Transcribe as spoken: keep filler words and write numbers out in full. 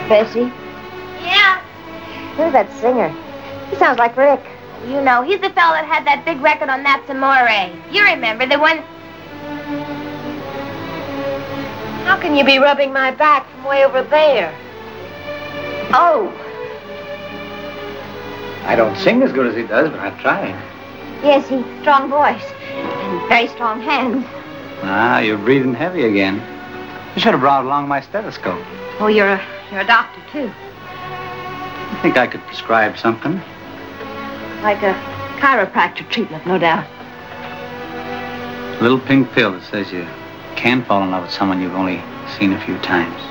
Bessie? Yeah? Who's that singer? He sounds like Rick. You know, he's the fellow that had that big record on That's Amore. You remember, the one... How can you be rubbing my back from way over there? Oh. I don't sing as good as he does, but I try. Yes, he's strong voice and very strong hands. Ah, you're breathing heavy again. You should have brought along my stethoscope. Oh, you're a, you're a doctor, too. I think I could prescribe something. Like a chiropractor treatment, no doubt. A little pink pill that says you can fall in love with someone you've only seen a few times.